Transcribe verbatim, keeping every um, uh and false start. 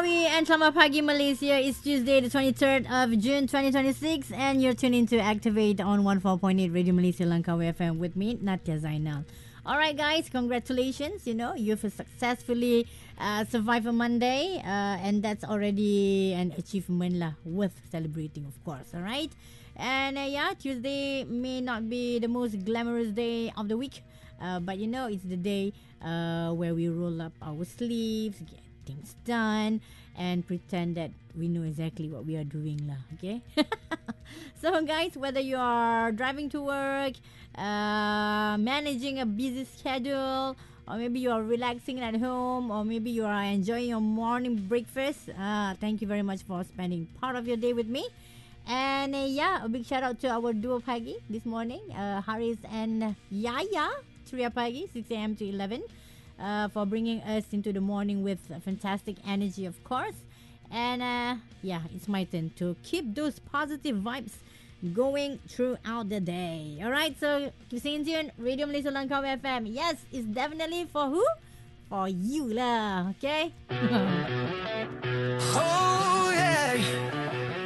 Langkawi and Selamat Pagi Malaysia. It's Tuesday the twenty-third of June twenty twenty-six and you're tuning to Activate on one oh four point eight Radio Malaysia Langkawi F M with me, Natia Zainal. Alright guys, congratulations. You know, you've successfully uh, survived a Monday uh, and that's already an achievement lah, worth celebrating of course. Alright. And uh, yeah, Tuesday may not be the most glamorous day of the week. Uh, but you know, it's the day uh, where we roll up our sleeves, get things done, and pretend that we know exactly what we are doing lah. Okay. So guys, whether you are driving to work, uh, managing a busy schedule, or maybe you are relaxing at home, or maybe you are enjoying your morning breakfast, uh, thank you very much for spending part of your day with me. And uh, yeah, a big shout out to our duo pagi this morning, uh, Haris and Yaya, Suria Pagi, six a.m. to eleven, uh, for bringing us into the morning with fantastic energy, of course. And uh, yeah, it's my turn to keep those positive vibes going throughout the day. Alright, so keep staying tuned. Radio Malaysia Langkawi F M. Yes, it's definitely for who? For you lah, okay?